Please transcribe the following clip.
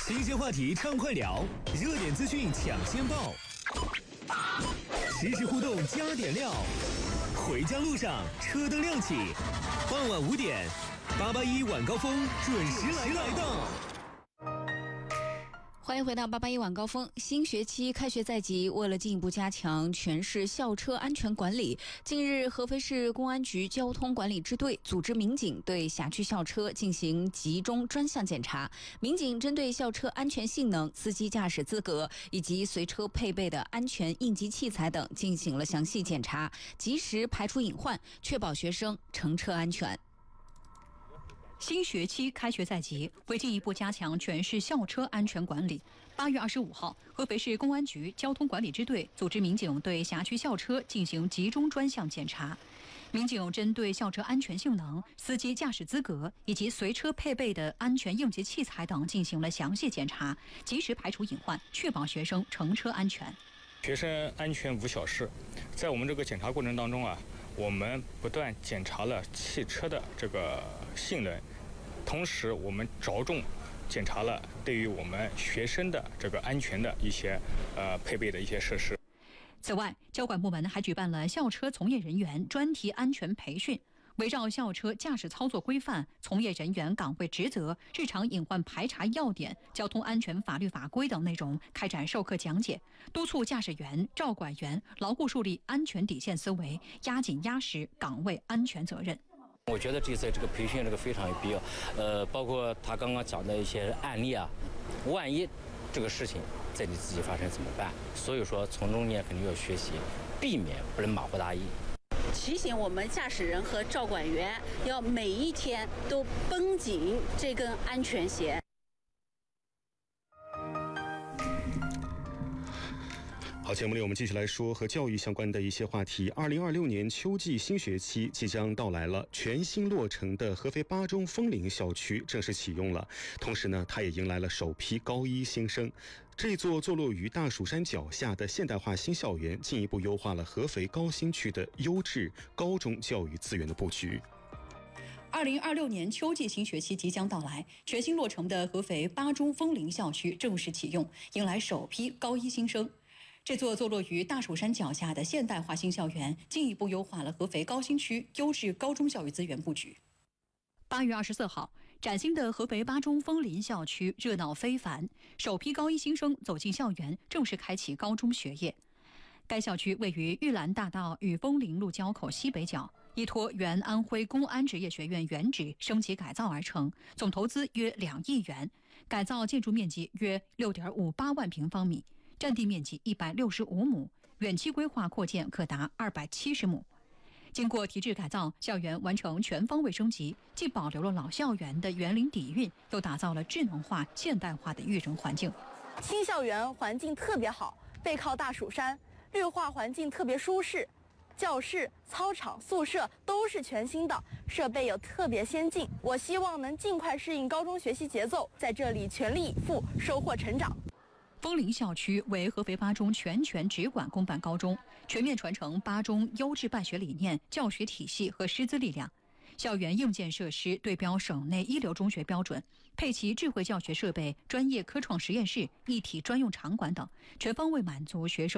新鲜话题畅快聊，热点资讯抢先报，实时互动加点料。回家路上车灯亮起，傍晚5点，881晚高峰准时来到。 欢迎回到881晚高峰。新学期开学在即，为了进一步加强全市校车安全管理，近日合肥市公安局交通管理支队组织民警对辖区校车进行集中专项检查。民警针对校车安全性能、司机驾驶资格以及随车配备的安全应急器材等进行了详细检查，及时排除隐患，确保学生乘车安全。 新学期开学在即，为进一步加强全市校车安全管理，8月25号，合肥市公安局交通管理支队组织民警对辖区校车进行集中专项检查。民警针对校车安全性能、司机驾驶资格以及随车配备的安全应急器材等进行了详细检查，及时排除隐患，确保学生乘车安全。 学生安全无小事，在我们这个检查过程当中我们不断检查了汽车的这个性能，同时我们着重检查了对于我们学生的这个安全的一些配备的一些设施。 此外，交管部门还举办了校车从业人员专题安全培训，围绕校车驾驶操作规范、从业人员岗位职责、日常隐患排查要点、交通安全法律法规等内容开展授课讲解，督促驾驶员、照管员牢固树立安全底线思维，压紧压实岗位安全责任。 我觉得这次这个培训非常有必要，包括他刚刚讲的一些案例万一这个事情在你自己发生怎么办？所以说从中间肯定要学习，避免不能马虎大意。 提醒我们驾驶人和照管员要每一天都绷紧这根安全弦。 好，节目里我们继续来说和教育相关的一些话题。2026年秋季新学期即将到来了，全新落成的合肥八中枫林校区正式启用了，同时呢，它也迎来了首批高一新生。这座坐落于大蜀山脚下的现代化新校园，进一步优化了合肥高新区的优质高中教育资源的布局。 2026年秋季新学期即将到来，全新落成的合肥八中枫林校区正式启用，迎来首批高一新生。这座坐落于大蜀山脚下的现代化新校园，进一步优化了合肥高新区优质高中教育资源布局。8月24号，崭新的合肥八中枫林校区热闹非凡，首批高一新生走进校园，正式开启高中学业。该校区位于玉兰大道与枫林路交口西北角，依托原安徽公安职业学院原址升级改造而成，总投资约2亿元，改造建筑面积约6.58万平方米。占地面积165亩，远期规划扩建可达270亩。经过提质改造，校园完成全方位升级，既保留了老校园的园林底蕴，又打造了智能化、现代化的育人环境。 新校园环境特别好，背靠大蜀山，绿化环境特别舒适，教室、操场、宿舍都是全新的，设备又特别先进。我希望能尽快适应高中学习节奏，在这里全力以赴，收获成长。 枫林校区为合肥八中全权直管公办高中，全面传承八中优质办学理念、教学体系和师资力量。校园硬件设施对标省内一流中学标准，配齐智慧教学设备、专业科创实验室、一体专用场馆等，全方位满足学生